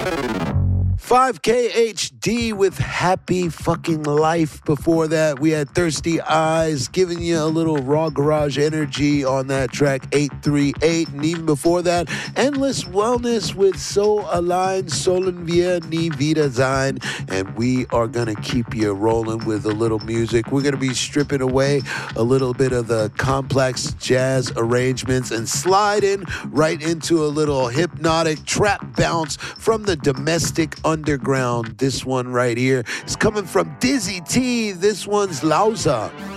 5KHD with Happy Fucking Life. Before that, we had Thirsty Eyes giving you a little raw garage energy on that track, 838. And even before that, Endless Wellness with So Aligned, Sollen wir nie wieder sein. And we are going to keep you rolling with a little music. We're going to be stripping away a little bit of the complex jazz arrangements and sliding right into a little hypnotic trap bounce from the domestic underground. This one right here is coming from Dizzy T. This one's Lausa.